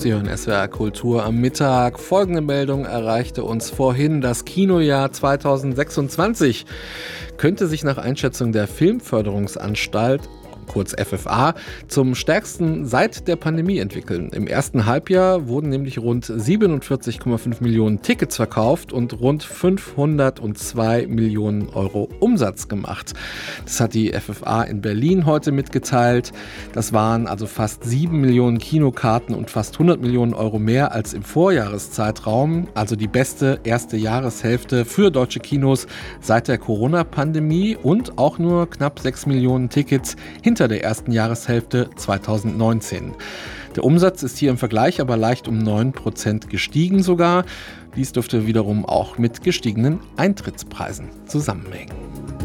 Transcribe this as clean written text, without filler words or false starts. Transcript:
Sie hören SWR Kultur am Mittag. Folgende Meldung erreichte uns vorhin. Das Kinojahr 2026 könnte sich nach Einschätzung der Filmförderungsanstalt, kurz FFA, zum stärksten seit der Pandemie entwickeln. Im ersten Halbjahr wurden nämlich rund 47,5 Millionen Tickets verkauft und rund 502 Millionen Euro Umsatz gemacht. Das hat die FFA in Berlin heute mitgeteilt. Das waren also fast 7 Millionen Kinokarten und fast 100 Millionen Euro mehr als im Vorjahreszeitraum. Also die beste erste Jahreshälfte für deutsche Kinos seit der Corona-Pandemie und auch nur knapp 6 Millionen Tickets hinter der ersten Jahreshälfte 2019. Der Umsatz ist hier im Vergleich aber leicht um 9% gestiegen sogar. Dies dürfte wiederum auch mit gestiegenen Eintrittspreisen zusammenhängen.